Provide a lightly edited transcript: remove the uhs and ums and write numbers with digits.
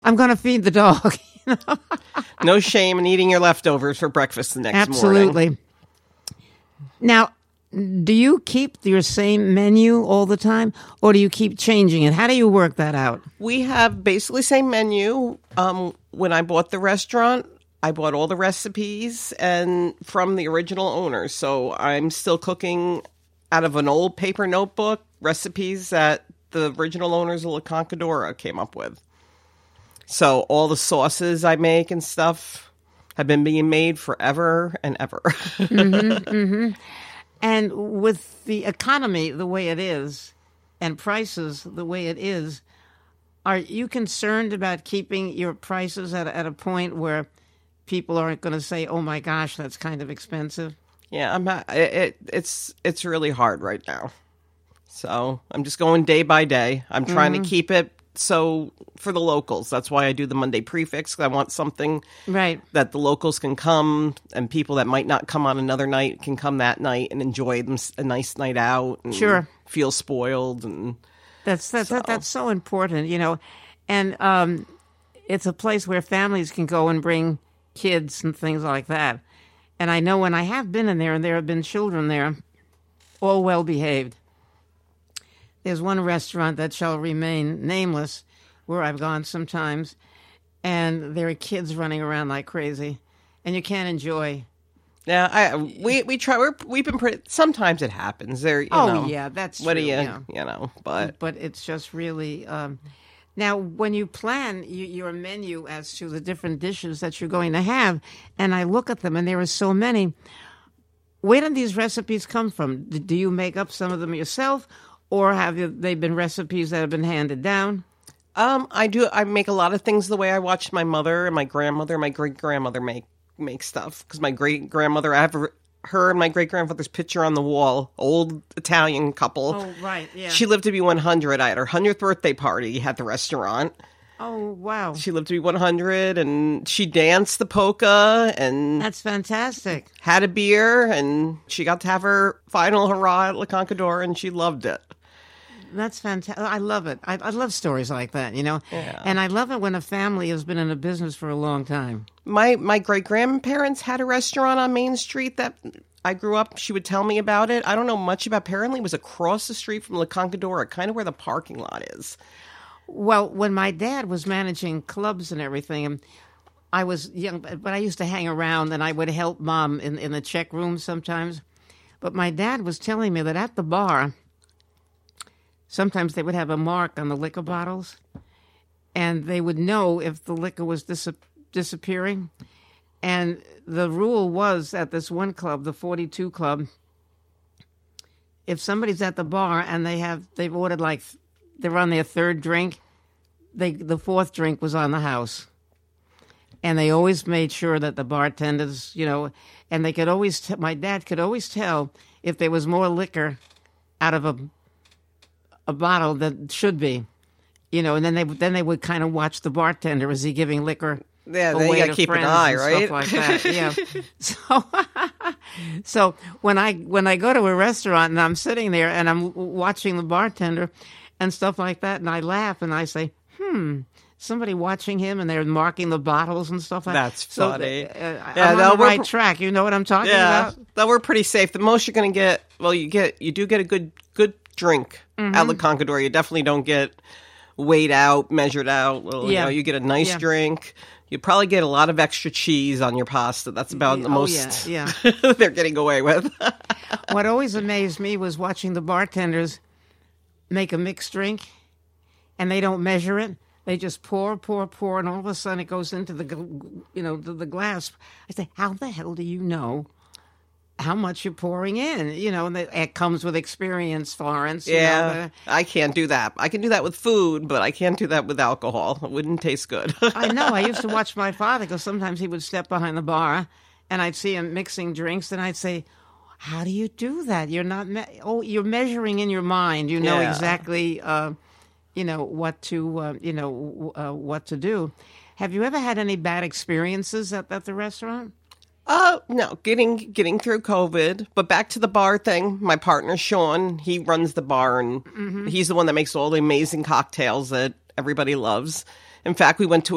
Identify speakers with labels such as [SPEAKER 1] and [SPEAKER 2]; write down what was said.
[SPEAKER 1] I'm going to feed the dog.
[SPEAKER 2] No shame in eating your leftovers for breakfast the next morning.
[SPEAKER 1] Absolutely. Now, do you keep your same menu all the time, or do you keep changing it? How do you work that out?
[SPEAKER 2] We have basically same menu. When I bought the restaurant, I bought all the recipes and from the original owners. So I'm still cooking out of an old paper notebook, recipes that the original owners of La Conquistadora came up with. So all the sauces I make and stuff have been being made forever and ever.
[SPEAKER 1] And with the economy the way it is and prices the way it is, are you concerned about keeping your prices at a point where people aren't going to say, oh, my gosh, that's kind of expensive?
[SPEAKER 2] Yeah, it's really hard right now. So I'm just going day by day. I'm trying to keep it so for the locals. That's why I do the Monday prefix. 'Cause I want something that the locals can come, and people that might not come on another night can come that night and enjoy a nice night out and feel spoiled. And
[SPEAKER 1] that's so important, you know. And it's a place where families can go and bring kids and things like that. And I know when I have been in there, and there have been children there, all well behaved. There's one restaurant that shall remain nameless where I've gone sometimes, and there are kids running around like crazy, and you can't enjoy.
[SPEAKER 2] Yeah, we try. We've been pretty. Sometimes it happens. There, you know,
[SPEAKER 1] yeah, that's
[SPEAKER 2] what
[SPEAKER 1] true,
[SPEAKER 2] do you,
[SPEAKER 1] yeah.
[SPEAKER 2] you know? But
[SPEAKER 1] it's just really. Now, when you plan your menu as to the different dishes that you're going to have, and I look at them, and there are so many. Where did these recipes come from? Do you make up some of them yourself? Or have they been recipes that have been handed down?
[SPEAKER 2] I do. I make a lot of things the way I watched my mother and my grandmother and my great-grandmother make stuff. Because my great-grandmother, I have her and my great-grandfather's picture on the wall. Old Italian couple.
[SPEAKER 1] Oh, right, yeah.
[SPEAKER 2] She lived to be 100. I had her 100th birthday party at the restaurant.
[SPEAKER 1] Oh, wow.
[SPEAKER 2] She lived to be 100, and she danced the polka, and
[SPEAKER 1] that's fantastic.
[SPEAKER 2] Had a beer, and she got to have her final hurrah at La Conquistadora, and she loved it.
[SPEAKER 1] That's fantastic. I love it. I love stories like that, you know.
[SPEAKER 2] Yeah.
[SPEAKER 1] And I love it when a family has been in a business for a long time.
[SPEAKER 2] My great-grandparents had a restaurant on Main Street that I grew up. She would tell me about it. I don't know much about. Apparently, it was across the street from La Conquistadora, kind of where the parking lot is.
[SPEAKER 1] Well, when my dad was managing clubs and everything, I was young, but I used to hang around, and I would help Mom in the check room sometimes. But my dad was telling me that at the bar, sometimes they would have a mark on the liquor bottles, and they would know if the liquor was disappearing. And the rule was at this one club, the 42 Club, if somebody's at the bar and they've ordered like they're on their third drink, the fourth drink was on the house. And they always made sure that the bartenders, you know, and they could always, my dad could always tell if there was more liquor out of a bottle that should be, you know, and then they would kind of watch the bartender. Is he giving liquor away
[SPEAKER 2] you gotta
[SPEAKER 1] to
[SPEAKER 2] keep an
[SPEAKER 1] friends
[SPEAKER 2] eye,
[SPEAKER 1] and
[SPEAKER 2] right?
[SPEAKER 1] stuff like that. Yeah. So when I go to a restaurant and I'm sitting there and I'm watching the bartender and stuff like that, and I laugh and I say, somebody watching him, and they're marking the bottles and stuff like that.
[SPEAKER 2] That's funny.
[SPEAKER 1] I'm on the right track. You know what I'm talking about?
[SPEAKER 2] Yeah, we're pretty safe. The most you're going to get, well, you do get a good drink at La Conquistadora. You definitely don't get weighed out, measured out. Well, you know, you get a nice drink. You probably get a lot of extra cheese on your pasta. That's about the most they're getting away with.
[SPEAKER 1] What always amazed me was watching the bartenders make a mixed drink, and they don't measure it. They just pour, and all of a sudden it goes into the glass. I say, how the hell do you know how much you're pouring in? You know, and it comes with experience, Florence.
[SPEAKER 2] Yeah, I can't do that. I can do that with food, but I can't do that with alcohol. It wouldn't taste good.
[SPEAKER 1] I know. I used to watch my father, because sometimes he would step behind the bar, and I'd see him mixing drinks, and I'd say, how do you do that? You're not. You're measuring in your mind. You know exactly. You know what to. What to do. Have you ever had any bad experiences at the restaurant?
[SPEAKER 2] No, getting through COVID. But back to the bar thing. My partner Sean, he runs the bar, and he's the one that makes all the amazing cocktails that everybody loves. In fact, we went to